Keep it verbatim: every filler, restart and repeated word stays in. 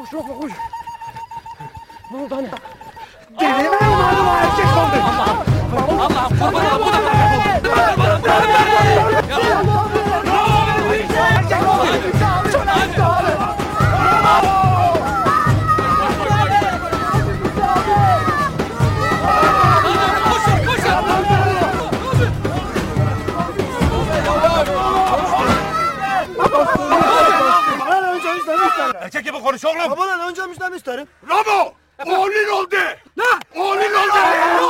Koş Lokma koş. Ne oldu hani? Delirme mi oldu lan erkek oldu? Allah'ım Allah'ım kurban olayım bu da Erkek gibi konuş oğlum. Babadan önce müjden isterim. Ramo! Oğlun oldu! Ne? Oğlun oldu!